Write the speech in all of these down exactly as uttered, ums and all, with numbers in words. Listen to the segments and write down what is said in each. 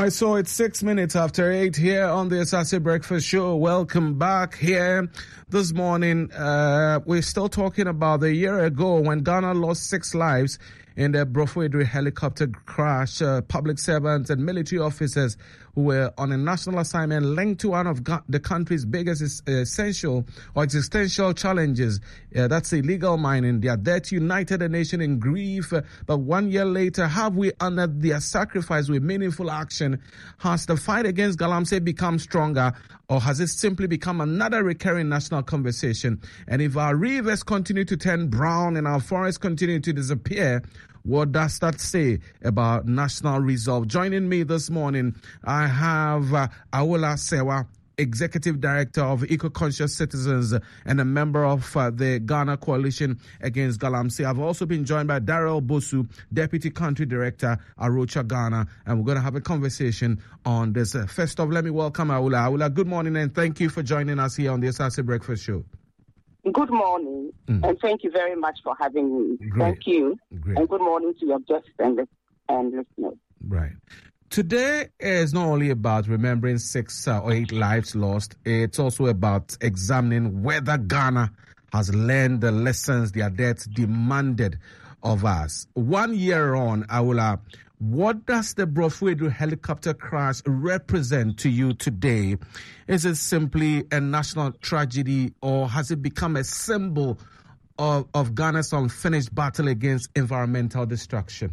right, so it's six minutes after eight here on the Asase Breakfast Show. Welcome back here. This morning, uh, we're still talking about the year ago when Ghana lost six lives in the Brofwedri helicopter crash. Uh, public servants and military officers who were on a national assignment linked to one of go- the country's biggest essential or existential challenges. Uh, that's illegal mining. Their death united the nation in grief. Uh, but one year later, have we honored their sacrifice with meaningful action? Has the fight against Galamsey become stronger, or has it simply become another recurring national conversation? And if our rivers continue to turn brown and our forests continue to disappear, what does that say about national resolve? Joining me this morning, I have uh, Awola Sewa, Executive Director of Eco-Conscious Citizens and a member of uh, the Ghana Coalition Against Galamsey. I've also been joined by Daryl Bosu, Deputy Country Director, Arocha Ghana, and we're going to have a conversation on this. Uh, first off, let me welcome Awola. Awola, good morning, and thank you for joining us here on the Asase Breakfast Show. Good morning, mm. and thank you very much for having me. Great. Thank you, Great. And good morning to your guests and, and listeners. Right. Today is not only about remembering six uh, or eight lives lost, it's also about examining whether Ghana has learned the lessons their deaths demanded of us. One year on, Awola, what does the Brofwedri helicopter crash represent to you today? Is it simply a national tragedy, or has it become a symbol of, of Ghana's unfinished battle against environmental destruction?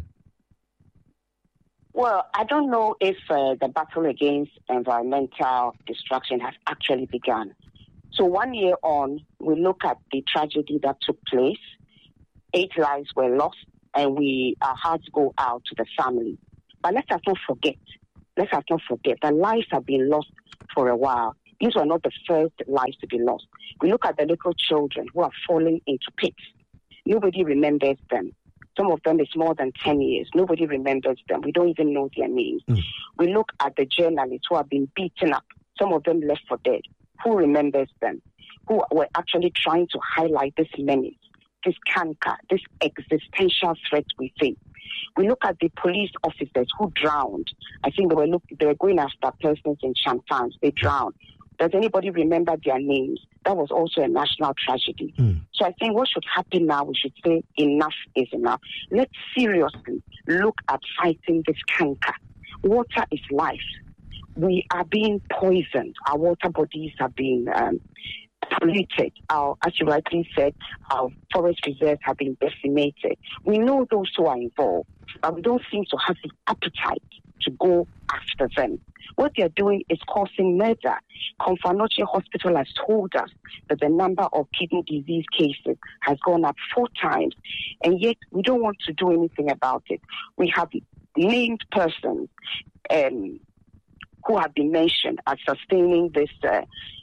Well, I don't know if uh, the battle against environmental destruction has actually begun. So one year on, we look at the tragedy that took place. Eight lives were lost, and we our hearts go out to the family. But let us not forget, let us not forget that lives have been lost for a while. These were not the first lives to be lost. We look at the little children who are falling into pits. Nobody remembers them. Some of them is more than ten years. Nobody remembers them. We don't even know their names. Mm. We look at the journalists who have been beaten up. Some of them left for dead. Who remembers them? Who were actually trying to highlight this menace, this canker, this existential threat we face. We look at the police officers who drowned. I think they were look, they were going after persons in Champagne. They drowned. Does anybody remember their names? That was also a national tragedy. Mm. So I think what should happen now, we should say enough is enough. Let's seriously look at fighting this canker. Water is life. We are being poisoned. Our water bodies are being um, polluted. Our, as you rightly said, our forest reserves have been decimated. We know those who are involved, but we don't seem to have the appetite to go after them. What they're doing is causing murder. Confanoche Hospital has told us that the number of kidney disease cases has gone up four times, and yet we don't want to do anything about it. We have named persons um, who have been mentioned as sustaining this uh,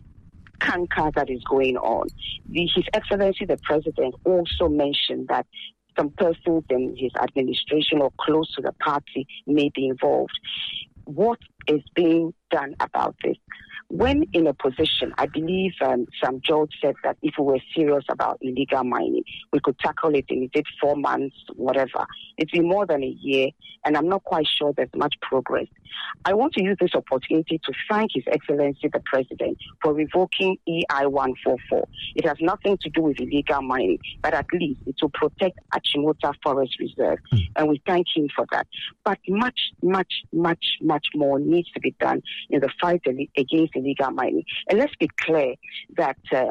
canker that is going on. The, His Excellency the President also mentioned that some persons in his administration or close to the party may be involved. What is being done about this? When in a position, I believe um, Sam George said that if we were serious about illegal mining, we could tackle it in it four months, whatever. It's been more than a year, and I'm not quite sure there's much progress. I want to use this opportunity to thank His Excellency the President for revoking E I one forty-four. It has nothing to do with illegal mining, but at least it will protect Achimota Forest Reserve, mm. and we thank him for that. But much, much, much, much more needs to be done in the fight against illegal mining. And let's be clear that uh,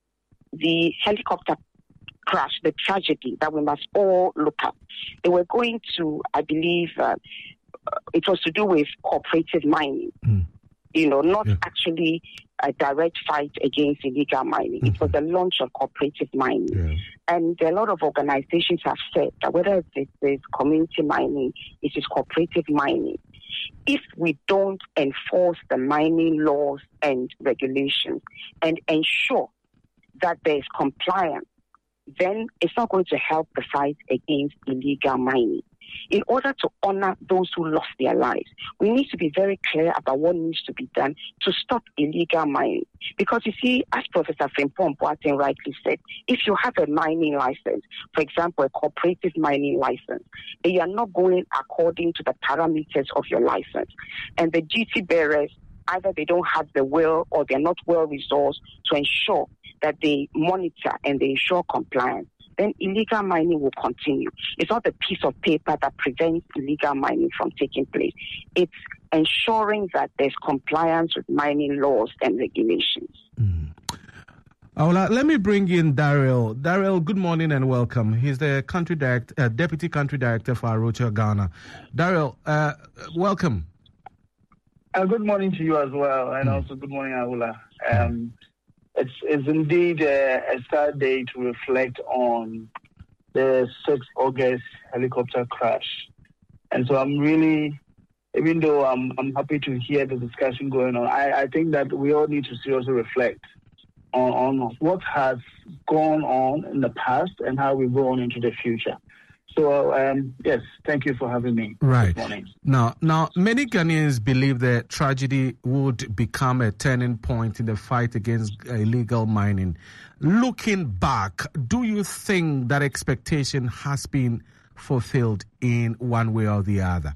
the helicopter crash, the tragedy that we must all look at, they were going to, I believe, uh, it was to do with cooperative mining, mm. you know, not yeah. actually a direct fight against illegal mining. Mm-hmm. It was the launch of cooperative mining. Yeah. And a lot of organizations have said that whether it is community mining, it is cooperative mining. If we don't enforce the mining laws and regulations and ensure that there is compliance, then it's not going to help the fight against illegal mining. in order to honor those who lost their lives. We need to be very clear about what needs to be done to stop illegal mining. Because you see, as Professor Frimpong Boateng rightly said, if you have a mining license, for example, a cooperative mining license, and you are not going according to the parameters of your license, and the duty bearers, either they don't have the will or they're not well resourced to ensure that they monitor and they ensure compliance, then illegal mining will continue. It's not a piece of paper that prevents illegal mining from taking place. It's ensuring that there's compliance with mining laws and regulations. Mm. Awola, let me bring in Daryl. Daryl, good morning and welcome. He's the country director, uh, deputy country director for AROCHA Ghana. Daryl, uh, welcome. Uh, good morning to you as well, and mm. also good morning, Awola. Um, It's, it's indeed a, a sad day to reflect on the sixth of August helicopter crash. And so I'm really, even though I'm I'm happy to hear the discussion going on, I, I think that we all need to seriously reflect on, on what has gone on in the past and how we go on into the future. So, um, yes, thank you for having me right. this morning. Now, now, many Ghanaians believe the tragedy would become a turning point in the fight against illegal mining. Looking back, do you think that expectation has been fulfilled in one way or the other?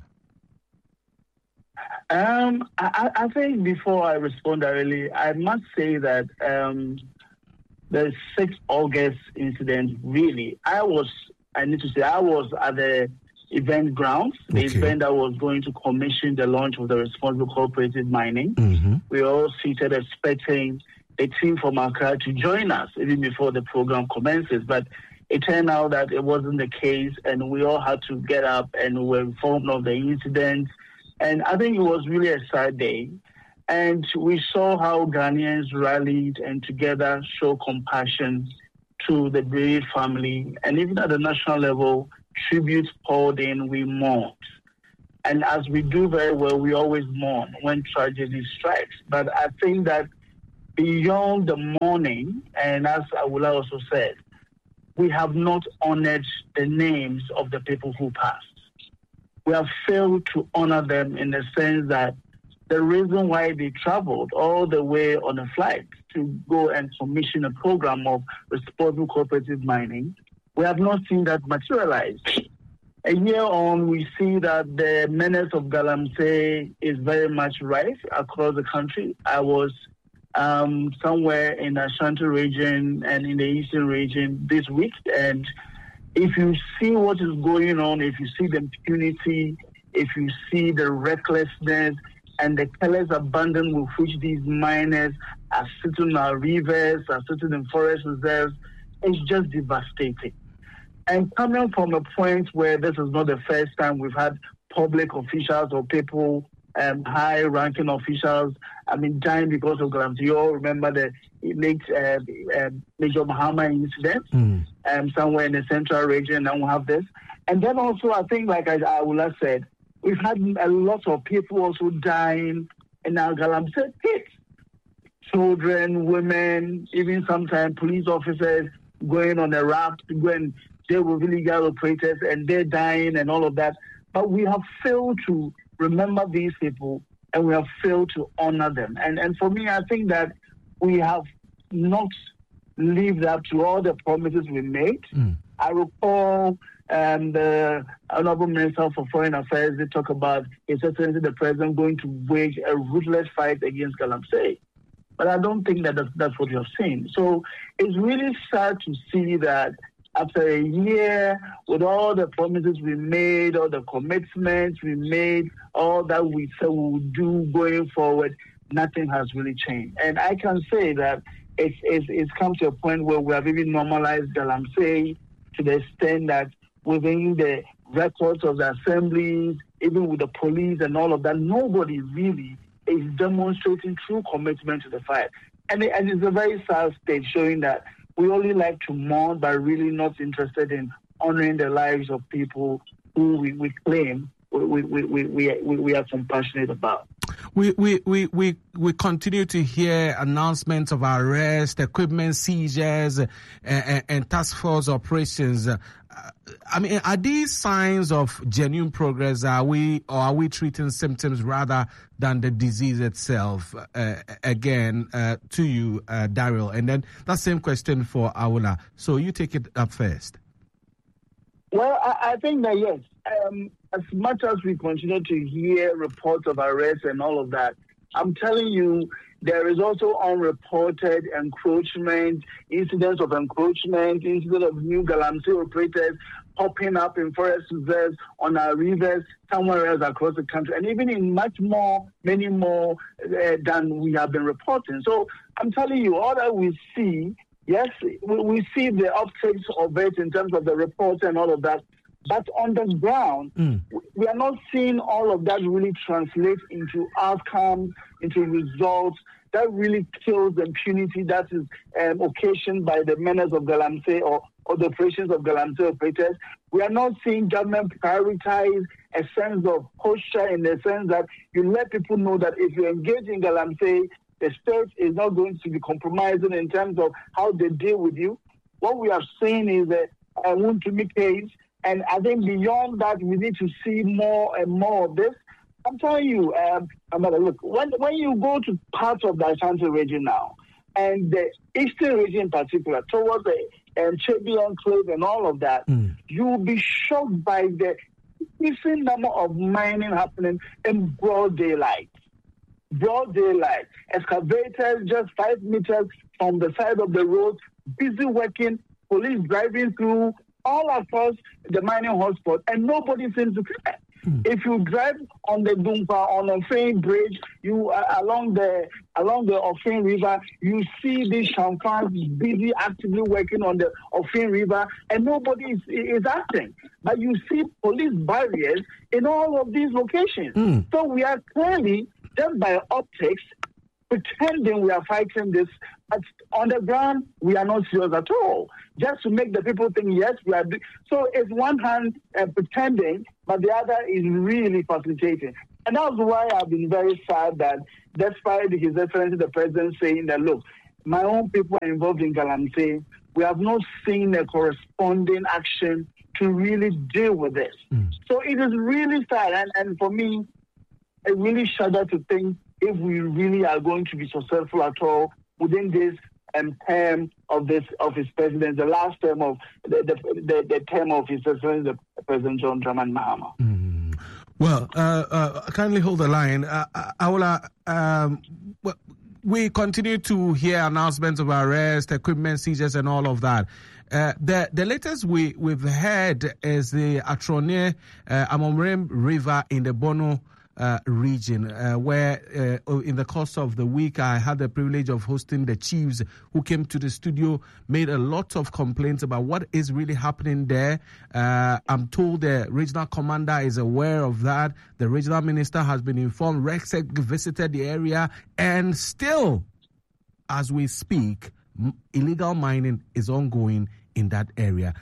Um, I, I think before I respond directly, I must say that um, the sixth of August incident, really, I was... I need to say I was at the event grounds, the okay. event that was going to commission the launch of the responsible cooperative mining. Mm-hmm. We were all seated expecting a team from Accra to join us even before the program commences. But it turned out that it wasn't the case, and we all had to get up and we were informed of the incident. And I think it was really a sad day. And we saw how Ghanaians rallied and together show compassion to the bereaved family, and even at the national level, tributes poured in, we mourned. And as we do very well, we always mourn when tragedy strikes. But I think that beyond the mourning, and as Awola also said, we have not honored the names of the people who passed. We have failed to honor them in the sense that the reason why they traveled all the way on a flight to go and commission a program of responsible cooperative mining, we have not seen that materialize. A year on, we see that the menace of Galamsey is very much rife across the country. I was um, somewhere in the Ashanti region and in the Eastern region this week, and if you see what is going on, if you see the impunity, if you see the recklessness, and the careless abandon with which these miners are sitting in our rivers, are sitting in forest reserves, it's just devastating. And coming from a point where this is not the first time we've had public officials or people, um, high-ranking officials, I mean, dying because of Galamsey. You all remember the late uh, uh, Major Mahama incident mm. um, somewhere in the central region, and we have this. And then also, I think, like I, Awola said, we've had a lot of people also dying in our Galamsey pit. Children, women, even sometimes police officers going on a raft to go and deal with illegal operators, and they're dying and all of that. But we have failed to remember these people, and we have failed to honor them. And and for me, I think that we have not lived up to all the promises we made. Mm. I recall um, the Honorable Minister for Foreign Affairs, they talk about His Excellency the President going to wage a ruthless fight against Galamsey. But I don't think that that's, that's what we have seen. So it's really sad to see that after a year, with all the promises we made, all the commitments we made, all that we said we would do going forward, nothing has really changed. And I can say that it's, it's, it's come to a point where we have even normalized Galamsey to the extent that within the records of the assemblies, even with the police and all of that, nobody really is demonstrating true commitment to the fight. And, it, and it's a very sad state showing that we only like to mourn, but really not interested in honoring the lives of people who we, we claim we, we, we, we, we are compassionate about. We, we, we, we, we continue to hear announcements of arrest, equipment seizures, uh, and, and task force operations. I mean, are these signs of genuine progress? Are we, or are we treating symptoms rather than the disease itself? Uh, again, uh, to you, uh, Daryl, and then that same question for Awula. So you take it up first. Well, I, I think that yes, um, as much as we continue to hear reports of arrests and all of that, I'm telling you, there is also unreported encroachment, incidents of encroachment, incidents of new Galamsey operators popping up in forest reserves, on our rivers, somewhere else across the country, and even in much more, many more uh, than we have been reporting. So I'm telling you, all that we see, yes, we, we see the uptakes of it in terms of the reports and all of that, but on the ground, mm. we are not seeing all of that really translate into outcomes, into results that really kills the impunity that is um, occasioned by the menace of Galamsey or, or the operations of Galamsey operators. We are not seeing government prioritize a sense of posture in the sense that you let people know that if you engage in Galamsey, the state is not going to be compromising in terms of how they deal with you. What we are seeing is a, a wound-to-me case. And I think beyond that, we need to see more and more of this. I'm telling you, um, look, when, when you go to parts of the Ashanti region now, and the eastern region in particular, towards the um, Chebi Enclave and all of that, mm. you will be shocked by the increasing number of mining happening in broad daylight. Broad daylight. Excavators just five meters from the side of the road, busy working, police driving through, all across the mining hotspot, and nobody seems to care. Mm. If you drive on the Dumpa, on the Ofin Bridge, you uh, along the along the Ofin River, you see these Shamfans busy, actively working on the Ofin River, and nobody is, is acting. But you see police barriers in all of these locations. Mm. So we are clearly, just by optics, pretending we are fighting this, but on the ground, we are not serious at all. Just to make the people think, yes, we are. Do- so it's one hand uh, pretending, but the other is really facilitating. And that's why I've been very sad that despite His Excellency the President saying that, look, my own people are involved in Galamsey, we have not seen a corresponding action to really deal with this. Mm. So it is really sad. And, and for me, I really shudder to think if we really are going to be successful at all within this um, term of this of his presidency, the last term of the the, the, the term of his presidency, the President John Dramani Mahama. Mm. Well, uh, uh, kindly hold the line, uh, Awula. Um, we continue to hear announcements of arrest, equipment seizures, and all of that. Uh, the the latest we we've heard is the Atrone uh, Amomrem River in the Bono Uh, region, uh, where uh, in the course of the week I had the privilege of hosting the chiefs who came to the studio, made a lot of complaints about what is really happening there. Uh, I'm told the regional commander is aware of that. The regional minister has been informed. RECSEC visited the area, and still, as we speak, m- illegal mining is ongoing in that area.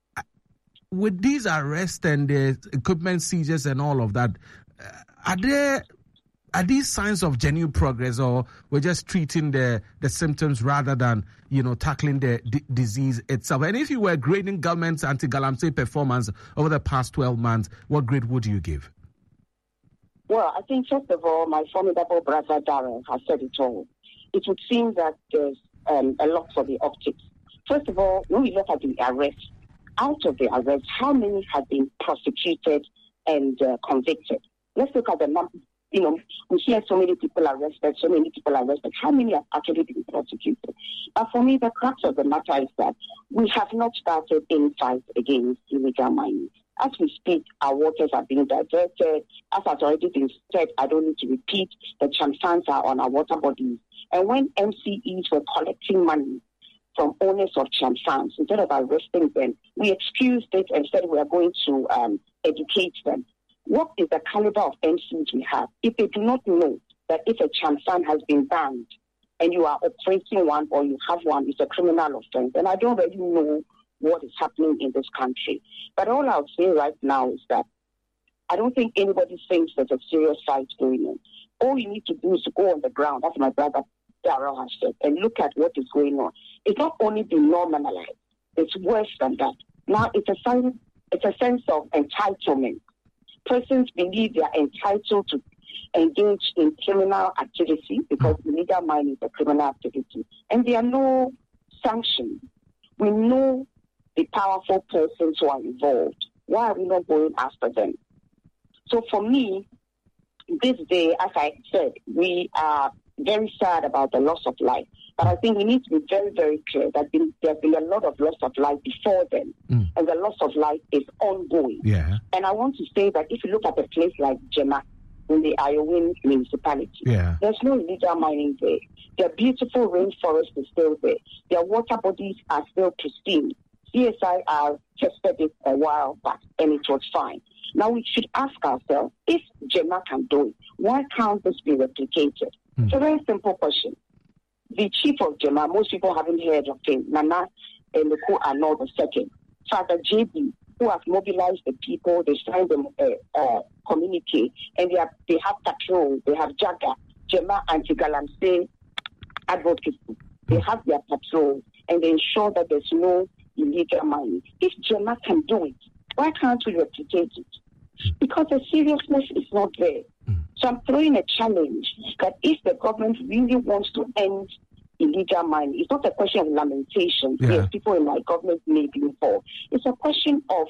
With these arrests and the equipment seizures and all of that, uh, Are there are these signs of genuine progress, or we're just treating the, the symptoms rather than, you know, tackling the d- disease itself? And if you were grading government's anti-Galamsey performance over the past twelve months, what grade would you give? Well, I think, first of all, my formidable brother Darren has said it all. It would seem that there's um, a lot for the optics. First of all, when we look at the arrests, out of the arrests, how many have been prosecuted and uh, convicted? Let's look at the number. You know, we hear so many people arrested, so many people arrested. How many have actually been prosecuted? But for me, the crux of the matter is that we have not started any fight against illegal mining. As we speak, our waters are being diverted. As has already been said, I don't need to repeat, the Chamfans are on our water bodies. And when M C Es were collecting money from owners of Chamfans, instead of arresting them, we excused it and said we are going to um, educate them. What is the caliber of M C Es we have? If they do not know that if a Chamfan has been banned and you are operating one or you have one, it's a criminal offense. And I don't really know what is happening in this country. But all I'll say right now is that I don't think anybody thinks there's a serious fight going on. All you need to do is to go on the ground, as my brother Darrell has said, and look at what is going on. It's not only been normalized, it's worse than that. Now, it's a sense, it's a sense of entitlement. Persons believe they are entitled to engage in criminal activity because illegal mining is a criminal activity, and there are no sanctions. We know the powerful persons who are involved. Why are we not going after them? So for me, this day, as I said, we are very sad about the loss of life. But I think we need to be very, very clear that there's been a lot of loss of life before then, mm. and the loss of life is ongoing. Yeah. And I want to say that if you look at a place like Jema in the Iowin municipality, yeah. there's no illegal mining there. Their beautiful rainforest is still there. Their water bodies are still pristine. C S I R tested it a while back, and it was fine. Now we should ask ourselves, if Jema can do it, why can't this be replicated? Mm. It's a very simple question. The chief of Jema, most people haven't heard of him, Nana Eluku Ano the second. Father J B, who has mobilized the people, they signed them a uh, uh, communique, and they have, they have patrol, they have Jaga, Jema Anti-Galamsey advocacy. They have their patrols, and they ensure that there's no illegal mining. If Jema can do it, why can't we replicate it? Because the seriousness is not there. So I'm throwing a challenge that if the government really wants to end illegal mining, it's not a question of lamentation. Yeah. Yes, people in my government may be involved. It's a question of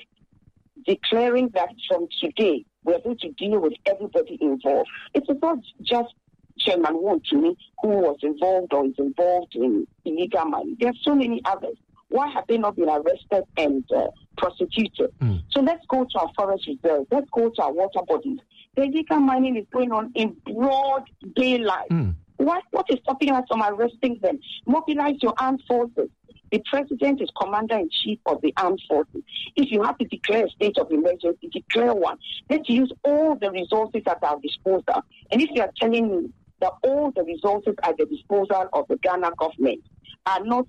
declaring that from today, we're going to deal with everybody involved. It is not just Chairman Wontumi who was involved or is involved in illegal mining. There are so many others. Why have they not been arrested and uh, prosecuted? Mm. So let's go to our forest reserves. Let's go to our water bodies. The illegal mining is going on in broad daylight. Mm. What, what is stopping us from arresting them? Mobilize your armed forces. The president is commander-in-chief of the armed forces. If you have to declare a state of emergency, declare one. Let's use all the resources at our disposal. And if you are telling me that all the resources at the disposal of the Ghana government are not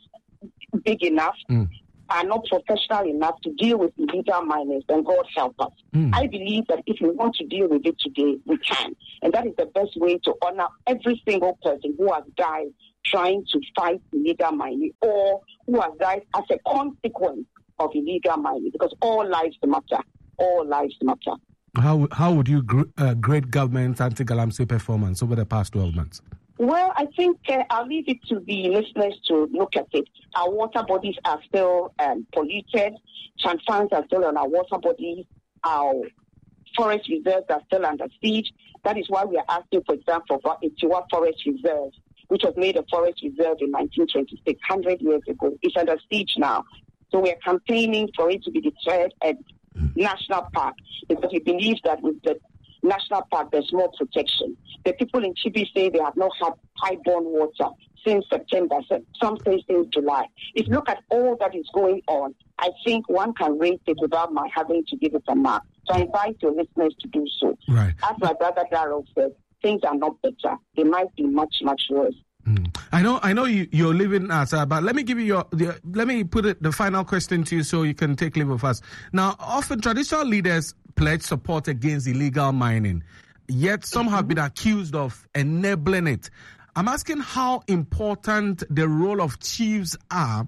big enough, mm. are not professional enough to deal with illegal miners, then God help us. Mm. I believe that if we want to deal with it today, we can. And that is the best way to honor every single person who has died trying to fight illegal mining or who has died as a consequence of illegal mining, because all lives matter. All lives matter. How how would you gr- uh, grade government's anti-Galamsey performance over the past twelve months? Well, I think uh, I'll leave it to the listeners to look at it. Our water bodies are still um, polluted. Chanfans are still on our water bodies. Our forest reserves are still under siege. That is why we are asking, for example, for Itiwa Forest Reserve, which was made a forest reserve in nineteen twenty-six, one hundred years ago. It's under siege now. So we are campaigning for it to be declared a national park, because we believe that with the national park, there's more protection. The people in Chibi say they have not had pipe-borne water since September, some say since July. If you look at all that is going on, I think one can rate it without my having to give it a mark. So I invite your listeners to do so. Right. As my brother Darrell said, things are not better. They might be much, much worse. Mm. I know, I know you, you're living as uh, but let me give you your, the, let me put it, the final question to you so you can take leave of us. Now, often traditional leaders pledge support against illegal mining, yet some have been accused of enabling it. I'm asking how important the role of chiefs are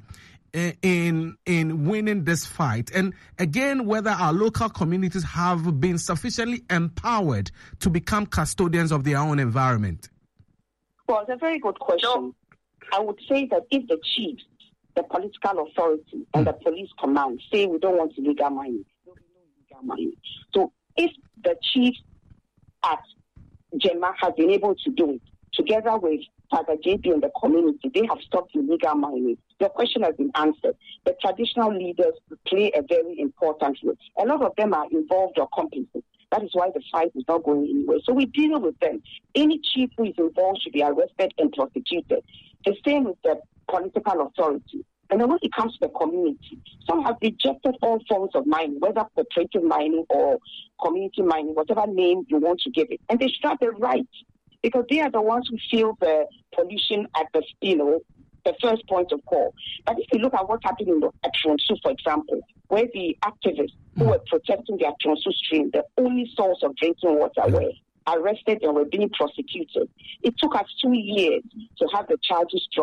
in in winning this fight, and again, whether our local communities have been sufficiently empowered to become custodians of their own environment. Well, it's a very good question. I would say that if the chiefs, the political authority, and the police command say we don't want illegal mining, there will be no illegal mining. So if the chiefs at Jema has been able to do it, together with Father J B and the community, they have stopped illegal mining. Your question has been answered. The traditional leaders play a very important role. A lot of them are involved or complicit. That is why the fight is not going anywhere. So we deal with them. Any chief who is involved should be arrested and prosecuted. The same with the political authority. And then when it comes to the community, some have rejected all forms of mining, whether cooperative mining or community mining, whatever name you want to give it. And they should have the right, because they are the ones who feel the pollution at the, you know, the first point of call. But if you look at what happened in Atronsu, for example, where the activists who were protecting the Atronsu stream, the only source of drinking water, were arrested and were being prosecuted. It took us two years to have the charges dropped.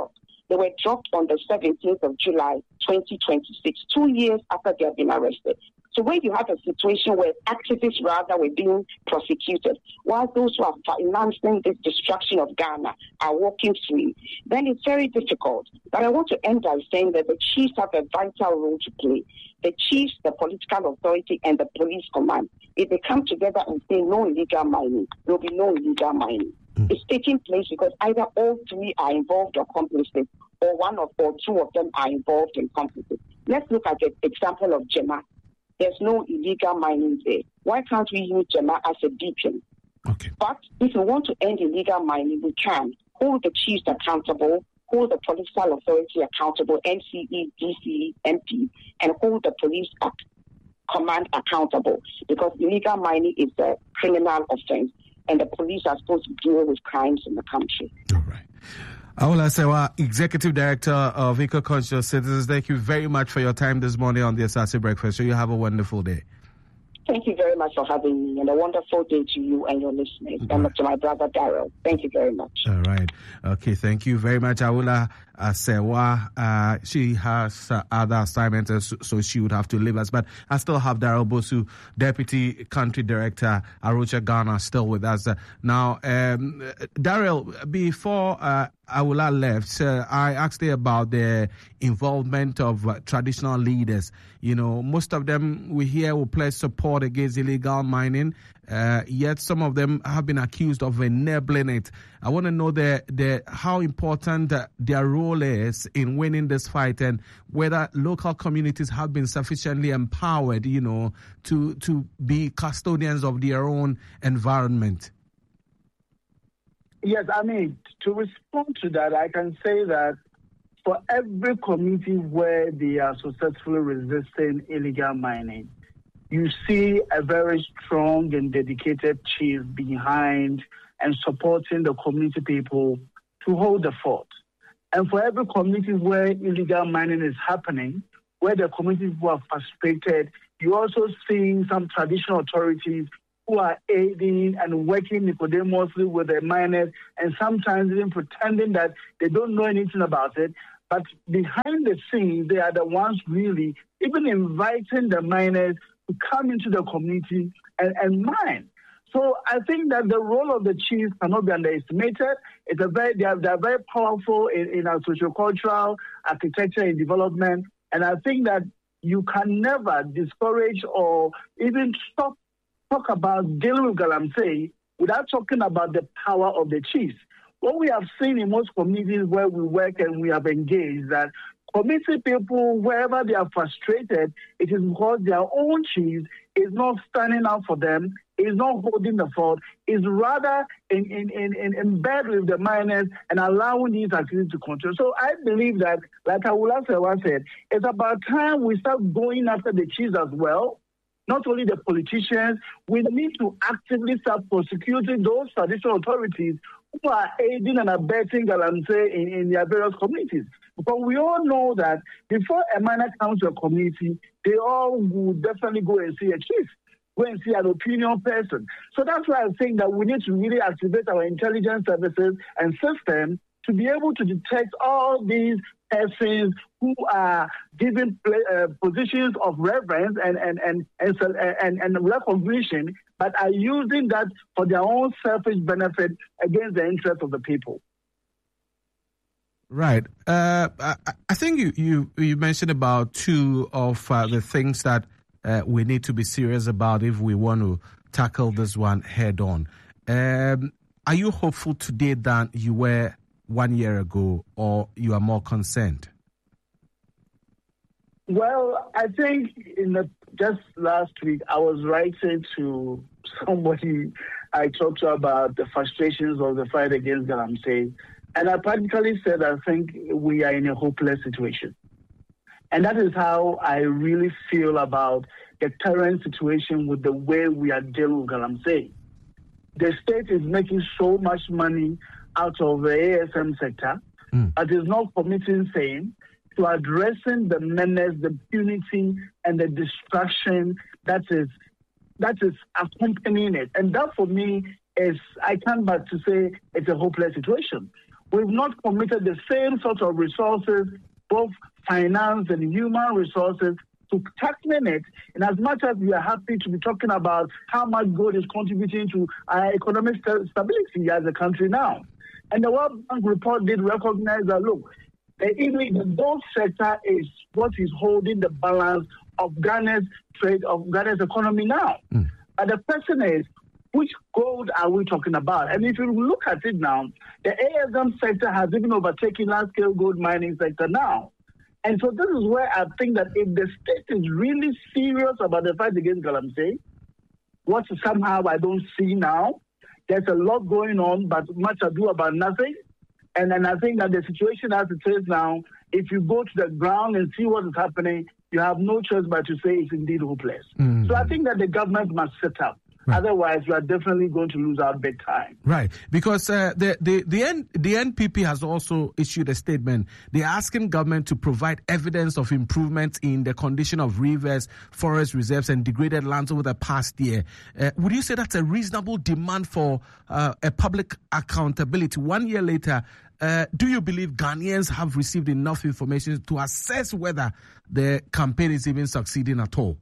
They were dropped on the seventeenth of July, twenty twenty-six, two years after they have been arrested. So when you have a situation where activists rather were being prosecuted, while those who are financing this destruction of Ghana are walking free, then it's very difficult. But I want to end by saying that the chiefs have a vital role to play. The chiefs, the political authority, and the police command, if they come together and say no illegal mining, there will be no illegal mining. Mm. It's taking place because either all three are involved or complicit, or one of or two of them are involved and complicit. Let's look at the example of Jema. There's no illegal mining there. Why can't we use Jema as a beacon? Okay. But if we want to end illegal mining, we can hold the chiefs accountable, hold the political authority accountable, M C E, D C E, M P, and hold the police command accountable, because illegal mining is a criminal offense, and the police are supposed to deal with crimes in the country. All right. Awula Sewa, Executive Director of Eco-Conscious Citizens, thank you very much for your time this morning on the Asase Breakfast Show. You have a wonderful day. Thank you very much for having me, and a wonderful day to you and your listeners, and right. to my brother Daryl. Thank you very much. All right. Okay, thank you very much, Awula Sewa. Uh, she has uh, other assignments, so she would have to leave us. But I still have Daryl Bosu, Deputy Country Director, Arocha Ghana, still with us. Uh, now, um, Daryl, before uh, Awula left, uh, I asked her about the involvement of uh, traditional leaders. You know, most of them we hear will pledge support against illegal mining, uh, yet some of them have been accused of enabling it. I want to know the, the, how important uh, their role is in winning this fight, and whether local communities have been sufficiently empowered, you know, to, to be custodians of their own environment. Yes, I mean, to respond to that, I can say that for every community where they are successfully resisting illegal mining, you see a very strong and dedicated chief behind and supporting the community people to hold the fort. And for every community where illegal mining is happening, where the community people are frustrated, you also see some traditional authorities who are aiding and working nicodemously with the miners, and sometimes even pretending that they don't know anything about it. But behind the scenes, they are the ones really even inviting the miners to come into the community and, and mine. So I think that the role of the chiefs cannot be underestimated. It's a very, they are, they are very powerful in, in our sociocultural architecture and development. And I think that you can never discourage or even stop talk about dealing with Galamsey without talking about the power of the chiefs. What we have seen in most communities where we work and we have engaged, that community people, wherever they are frustrated, it is because their own chiefs is not standing up for them, is not holding the fort, is rather in, in, in, in, in bed with the miners and allowing these activities to continue. So I believe that, like Awula Sewa said, it's about time we start going after the chiefs as well. Not only the politicians, we need to actively start prosecuting those traditional authorities who are aiding and abetting Galamsey in, in their various communities. Because we all know that before a miner comes to a community, they all will definitely go and see a chief, go and see an opinion person. So that's why I'm saying that we need to really activate our intelligence services and systems to be able to detect all these persons who are given uh, positions of reverence and and, and, and, and, and recognition, but are using that for their own selfish benefit against the interests of the people. Right. Uh, I, I think you, you, you mentioned about two of uh, the things that uh, we need to be serious about if we want to tackle this one head on. Um, are you hopeful today than you were one year ago, or you are more concerned? Well, I think in the, just last week, I was writing to somebody I talked to about the frustrations of the fight against Galamsey. And I practically said, I think we are in a hopeless situation. And that is how I really feel about the current situation with the way we are dealing with Galamsey. The state is making so much money out of the A S M sector, mm. but is not committing same to addressing the menace, the impunity, and the destruction that is that is accompanying it. And that, for me, is, I can't but to say it's a hopeless situation. we've not committed the same sort of resources, both finance and human resources, to tackling it. And as much as we are happy to be talking about how much gold is contributing to our economic st- stability as a country now. And the World Bank report did recognize that, look, the, the gold sector is what is holding the balance of Ghana's trade, of Ghana's economy now. Mm. And the question is, which gold are we talking about? And if you look at it now, the A S M sector has even overtaken large-scale gold mining sector now. And so this is where I think that if the state is really serious about the fight against Galamsey, what somehow I don't see now, there's a lot going on, but much ado about nothing. And then I think that the situation as it is now, if you go to the ground and see what is happening, you have no choice but to say it's indeed hopeless. Mm-hmm. So I think that the government must sit up. Right. Otherwise, we are definitely going to lose our big time. Right, because uh, the the the, N, the N P P has also issued a statement. They're asking government to provide evidence of improvement in the condition of rivers, forest reserves, and degraded lands over the past year. Uh, would you say that's a reasonable demand for uh, a public accountability? One year later, uh, do you believe Ghanaians have received enough information to assess whether the campaign is even succeeding at all?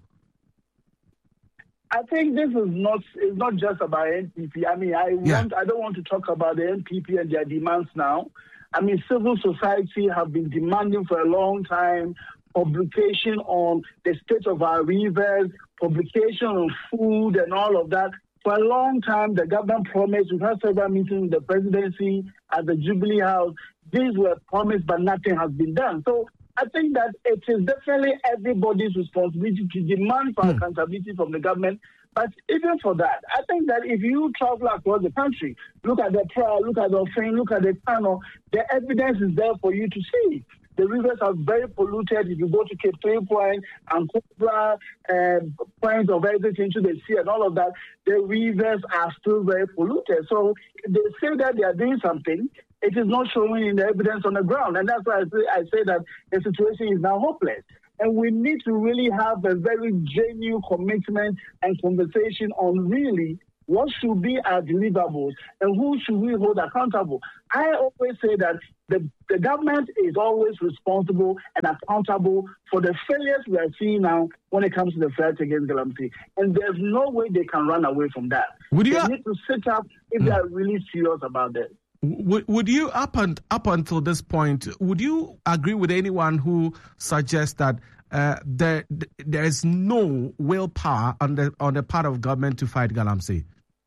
I think this is not it's not just about N P P. I mean, I want yeah. I don't want to talk about the N P P and their demands now. I mean, civil society have been demanding for a long time publication on the state of our rivers, publication on food and all of that. For a long time, the government promised. We've had several meetings with the presidency at the Jubilee House. These were promised, but nothing has been done. So I think that it is definitely everybody's responsibility to demand for mm. accountability from the government. But even for that, I think that if you travel across the country, look at the Pra, look at the Ofin, look at the Kano, the evidence is there for you to see. The rivers are very polluted. If you go to Cape Three Point and Cobra and points of exit into the sea and all of that, the rivers are still very polluted. So they say that they are doing something. It is not showing in the evidence on the ground. And that's why I say, I say that the situation is now hopeless. And we need to really have a very genuine commitment and conversation on really what should be our deliverables and who should we hold accountable. I always say that the, the government is always responsible and accountable for the failures we are seeing now when it comes to the fight against Galamsey. And there's no way they can run away from that. Would you they ha- need to sit up if mm. they are really serious about this. Would, would you, up, and, up until this point, would you agree with anyone who suggests that uh, there there is no willpower on the, on the part of government to fight Galamsey?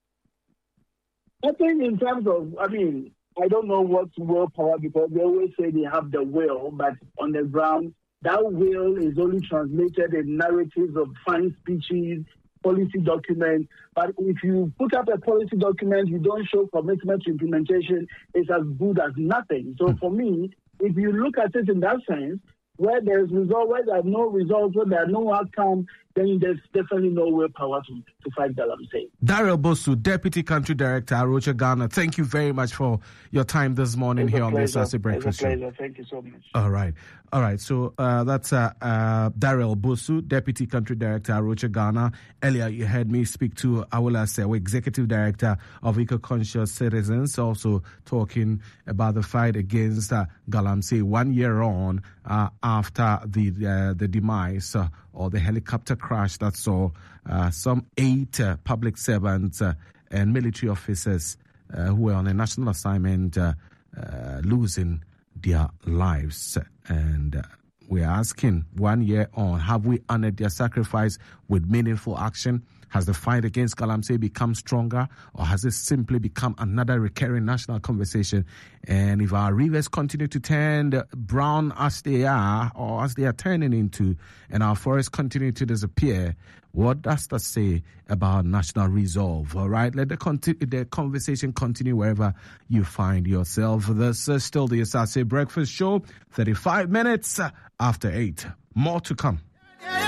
I think in terms of, I mean, I don't know what's willpower because they always say they have the will, but on the ground, that will is only translated in narratives of fine speeches, policy document. But if you put up a policy document, you don't show commitment to implementation, it's as good as nothing. So for me, if you look at it in that sense, where there's result, where there are no results, where there are no outcome, then there's definitely no willpower to, to fight Galamsey. Darrell Bosu, Deputy Country Director, AROCHA Ghana, thank you very much for your time this morning it's here on the Asase Breakfast Show. It's a pleasure. Thank you so much. All right. All right. So uh, that's uh, uh, Darrell Bosu, Deputy Country Director, AROCHA Ghana. Earlier, you heard me speak to Awula Sewe, Executive Director of Eco-Conscious Citizens, also talking about the fight against uh, Galamsey one year on uh, after the uh, the demise uh, or the helicopter crash that saw uh, some eight uh, public servants uh, and military officers uh, who were on a national assignment uh, uh, losing their lives. And uh, we're asking, one year on, have we honored their sacrifice with meaningful action? Has the fight against Galamsey become stronger, or has it simply become another recurring national conversation? And if our rivers continue to turn brown as they are, or as they are turning into, and our forests continue to disappear, what does that say about national resolve? All right, let the, conti- the conversation continue wherever you find yourself. This is still the Asase Breakfast Show, thirty-five minutes after eight. More to come.